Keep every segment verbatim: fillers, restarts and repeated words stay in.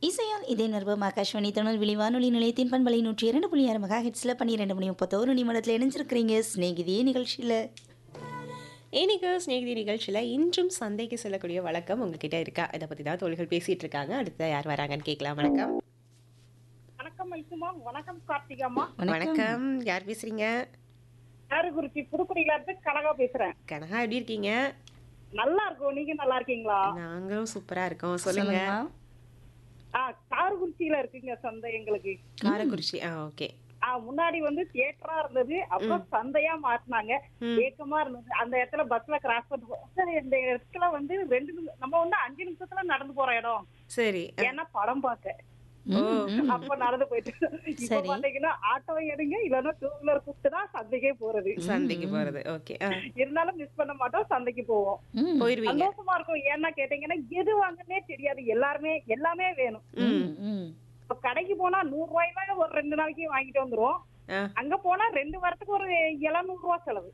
இசையால் இதே நிர்பம் ஆகாஷ்வாணி திருநெல்வேலி வானொலி நிலையத்தின் பண்பலை நூற்றி இரண்டு புள்ளி ஆறு மெகா ஹெட்ஸில் பன்னிரெண்டு மணி முப்பத்தோரு நிமிடத்தில் இணைஞ்சிருக்கிறீங்க ஸ்நேகிதியே நிகழ்ச்சியில். இன்னைக்கு ஸ்நேகிதி நிகழ்ச்சியில் இன்றும் சந்தைக்கு செல்லக்கூடிய வழக்கம் உங்ககிட்ட இருக்கா? இதை பற்றி தான் தோழிகள் பேசிட்டு இருக்காங்க. அடுத்த யார் வராங்கன்னு கேட்கலாம். வணக்கம். வணக்கம் மைசுமா. வணக்கம் கார்த்திகாமா. வணக்கம். யார் பேசுறீங்க? யாருகுறிச்சி புதுக்குடியில இருந்து கனகா பேசுறேன். கனகா, எப்படி இருக்கீங்க? நல்லா இருக்கும். நீங்க நல்லா இருக்கீங்களா? நாங்களும் சூப்பரா இருக்கோம். சொல்லுங்க. ஆ, காரக்குறிச்சியில இருக்குங்க சந்தை எங்களுக்கு. காரக்குறிச்சி. ஆ, ஓகே. ஆ, முன்னாடி வந்து தியேட்டரா இருந்தது, அப்புறம் சந்தையா மாத்தினாங்க. ஏக்கமா இருந்தது. அந்த இடத்துல பஸ்ல கிராஸ் பண்ணி போ- சார், இந்த இடத்துல வந்து ரெண்டு நிமி- நம்ம வந்து அஞ்சு நிமிஷத்துல நடந்து போற இடம். சரி. ஏன்னா படம் பார்க்க ஓ, அப்ப நடந்து போயிட்டு இப்ப சரி. பாத்தீங்கன்னா ஆட்டோ எடுங்க, இல்லன்னா டூ வீலர் கூப்பிட்டு தான் சந்தைக்கே போறது. சந்தைக்கு போறது. ஓகே. ஆ, இருந்தாலும் மிஸ் பண்ண மாட்டோம், சந்தைக்கு போவோம். ம், போயிருவீங்க. சந்தோஷமா இருக்கும். ஏன்னா கேட்டீங்கன்னா எது வாங்கன்னே தெரியாது. எல்லாருமே எல்லாமே வேணும். ம், ம். இப்ப கடைக்கு போனா நூறு ரூபாய்ல ஒரு ரெண்டு நாளைக்கு வாங்கிட்டு வந்துருவோம். ஆ. அங்க போனா ரெண்டு வாரத்துக்கு ஒரு எழுநூறு ரூபாய் செலவு.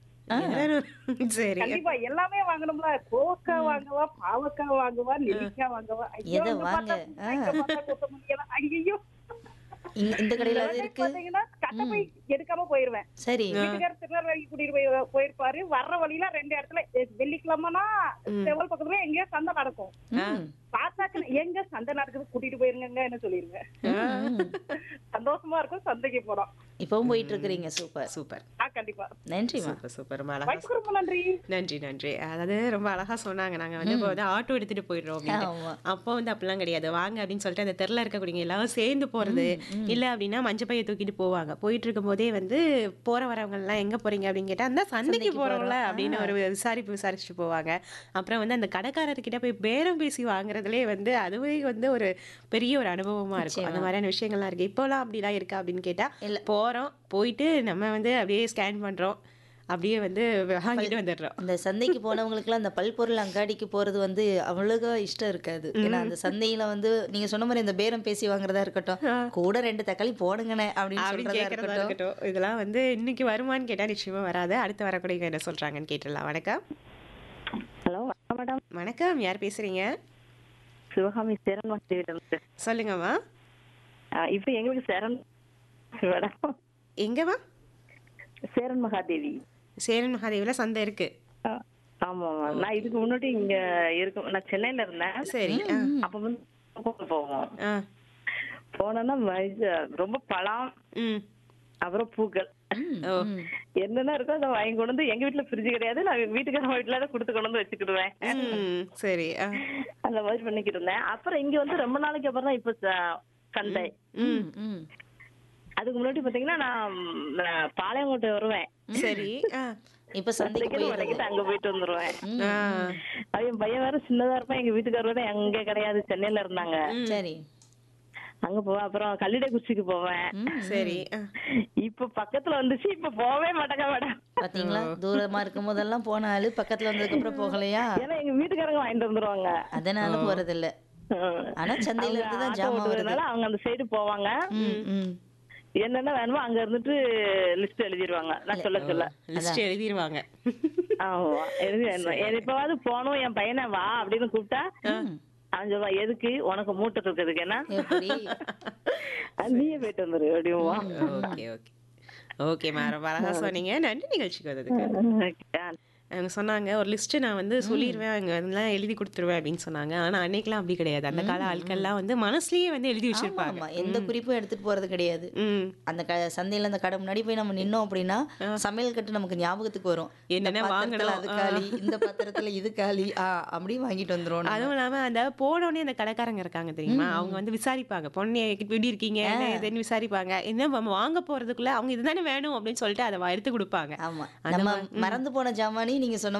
சரி. கண்டிப்பா எல்லாமே வாங்கணும்ல. கோவக்காய் வாங்கவா, பாவக்காய் வாங்கவா, நெல்லிக்காய் வாங்கவா, ஐயோ, எதை இங்க வாங்க? பார்த்தா இங்க பார்த்தா கொத்தமல்லி எல்லாம், ஐயோ. இந்த- இந்த கடையில் அது சில இருக்கு. பாத்தீங்கன்னா கட்டை போய் எடுக்காம போயிருவேன். சரி. வீட்டுக்காரர் திருநெல்வேலி கூட்டிட்டு போய் போயிருப்பாரு. வர்ற வழியில ரெண்டு இடத்துல எ- வெள்ளிக்கிழமைனா செவல் பக்கத்துல எங்கேயோ சந்தை நடக்கும். ம், பாத்தாக்கு எங்க சந்தை நடக்குது, கூட்டிட்டு போயிருங்க என்ன சொல்லிருங்க. ம். சந்தோஷமா இருக்கும் சந்தைக்கு போறோம். இப்பவும் போயிட்டு இருக்கிறீங்க. சூப்பர். சூப்பர். ஆ, கண்டிப்பா. நன்றிமா. Super super. ரொம்ப அழகா வாய்ப்புக்கு ரொம்ப நன்றி. நன்றி நன்றி. அதாவது ரொம்ப அழகா சொன்னாங்க. நாங்க வந்து இப்போ வந்து ஆட்டோ எடுத்துட்டு போயிடுறோம் அப்படின்னு. ஆமா. அப்போ வந்து அப்படிலாம் கிடையாது. வாங்க அப்படின்னு சொல்லிட்டு அந்த தெருல இருக்கக்கூடிய எல்லாரும் சேர்ந்து போறது. இல்ல அப்படின்னா மஞ்சள் பைய தூக்கிட்டு போவாங்க. போயிட்டு இருக்கும் போதே வந்து போற வரவங்க எல்லாம் எங்க போறீங்க அப்படின்னு கேட்டா அந்த சந்தைக்கு சந்தைக்கு போறோம்ல போறோம். அப்படின்னு ஒரு விசாரிப்பு விசாரிச்சுட்டு போவாங்க. அப்புறம் வந்து அந்த கடைக்காரர்கிட்ட போய் பேரம் பேசி வாங்குறதுலேயே வந்து அதுவே வந்து ஒரு பெரிய ஒரு அனுபவமா இருக்கும். அந்த மாதிரியான விஷயங்கள்லாம் இருக்கு. இப்போலாம் அப்படிலாம் இருக்கா அப்படின்னு கேட்டா இல்ல. போறோம், போயிட்டு நம்ம வந்து அப்படியே ஸ்கேன் பண்றோம், அப்படியே வந்து வாங்கிட்டு வந்துடுறோம். இந்த சந்தைக்கு போனவங்களுக்குலாம் அந்த பல்பொருள் அங்காடிக்கு போறது வந்து அவ்வளோக்கா இஷ்டம் இருக்காது. ஏன்னா அந்த சந்தையில வந்து நீங்க சொன்ன மாதிரி இந்த பேரம் பேசி வாங்குறதா இருக்கட்டும், கூட ரெண்டு தக்காளி போடுங்கண்ணே அப்படின்னு அப்படி சொல்றதா கேட்கறதா இருக்கட்டும். இருக்கட்டும். இதெல்லாம் வந்து இன்னைக்கு வருமான்னு கேட்டா நிச்சயமா வராது. அடுத்து வரக்கூடிய என்ன சொல்றாங்கன்னு கேட்டுடலாம். வணக்கம். ஹலோ வணக்கம் மேடம். வணக்கம். யார் பேசுறீங்க? சிவகாமி சேரன் மகாதேவி. சொல்லுங்கம்மா. இப்போ எங்களுக்கு சேரன் மேடம், எங்கம்மா? சேரன் மகாதேவி. சேரன் மகாதேவில சந்தை இருக்கு. ஆ, ஆமாம்மா. நான் இதுக்கு முன்னாடி இங்க இருக்கும், நான் சென்னையில இருந்தேன். சரி. ஆ, அப்ப வந்து போவோம். ஆ, போனோன்னா மைச- ரொம்ப பழம், ம். அப்புறம் பூக்கள் ஓ, என்னென்ன இருக்கோ அதை வாங்கி கொண்டு வந்து, எங்க வீட்டுல ஃப்ரிட்ஜ் கிடையாது, நான் வீட்டுக்கார வீட்டுல தான் கொடுத்து கொண்டு வந்து வச்சுக்கிடுவேன். ம், சரி. ஆ, அந்த மாதிரி பண்ணிக்கிட்டு இருந்தேன். அப்புறம் இங்க வந்து ரொம்ப நாளைக்கு அப்புறம் தான் இப்ப ச- சந்தை. ம், ம். அதுக்கு முன்னாடி பாத்தீங்கன்னா நான் நான் பாளையங்கோட்டை வருவேன். சரி. ஆ, இப்ப சந்தைக்கு சந்தைக்கு போயிடுறது. வரைக்கும் அங்க போயிட்டு வந்துருவேன். ஆ, அது என் பையன் வேற சின்னதா இருப்பான். எங்க வீட்டுக்காரர் வேற அங்க கிடையாது, சென்னையில இருந்தாங்க. சரி. அங்க போவேன். அப்புறம் கல்லிடைக்குச்சிக்கு போவேன். ம், சரி. ஆ, இப்ப பக்கத்துல வந்துச்சு, இப்ப போவே மாட்டேங்க மேடம். பாத்தீங்களா, தூரமா இருக்கும் போதெல்லாம் போனாலு பக்கத்துல வந்ததுக்கு அப்புறம் போகலையா, ஏன்னா எங்க வீட்டுக்காரங்க வாங்கிட்டு வந்துருவாங்க. அதனால போறது இல்ல. ஆனா சந்தையில இருந்து தான் ஜாமான் வருது. அதனால அவங்க அந்த சைடு போவாங்க. ம், ம். என்னென்ன வேணுமோ அங்க இருந்துட்டு லிஸ்ட் எழுதிருவாங்க, நான் சொல்ல சொல்ல. லிஸ்ட் எழுதிருவாங்க. ஆமா, எழுதி எப்பவாவது போனோம், என் பையனை வா அப்படின்னு கூப்பிட்டா அவன் சொல்லுவான், எதுக்கு உனக்கு மூட்டை தூக்கிறதுக்கு, என்ன எப்படி? நீயே போயிட்டு வந்துரு அப்படிமா. ஓகே ஓகே ஓகேம்மா. ரொம்ப அழகா சொன்னீங்க. நன்றி நிகழ்ச்சிக்கு வந்ததுக்கு. அவங்க சொன்னாங்க ஒரு லிஸ்ட்டு நான் வந்து சொல்லிடுவேன், அவங்க அதெல்லாம் எழுதி கொடுத்துருவேன் அப்படின்னு சொன்னாங்க. ஆனால் அன்னைக்கெல்லாம் அப்படி கிடையாது. அந்த கால ஆட்கள்லாம் வந்து மனசுலயே வந்து எழுதி வச்சிருப்பாங்க. ஆமா, எந்த குறிப்பும் எடுத்துட்டு போறது கிடையாது. ம், அந்த க சந்தையில அந்த கடை முன்னாடி போய் நம்ம நின்னோம் அப்படின்னா சமையல் கட்டு நமக்கு ஞாபகத்துக்கு வரும். இந்த என்னென்ன பாத்திரத்துல வாங்கணும். அது காலி, இந்த பாத்திரத்துல இது காலி, ஆ அப்படி வாங்கிட்டு வந்துரும். அதுவும் இல்லாம அந்த போனோடனே அந்த கடைக்காரங்க இருக்காங்க தெரியுமா, அவங்க வந்து விசாரிப்பாங்க, பொண்ணு எப்படி இருக்கீங்க என்ன இதுன்னு விசாரிப்பாங்க. என்ன நம்ம வாங்க போறதுக்குள்ள அவங்க இதுதானே வேணும் அப்படின்னு சொல்லிட்டு அதை எடுத்து கொடுப்பாங்க. ஆமா, அந்த நம்ம மாதிரி- மறந்து போன ஜாமானி நீங்க சொன்ன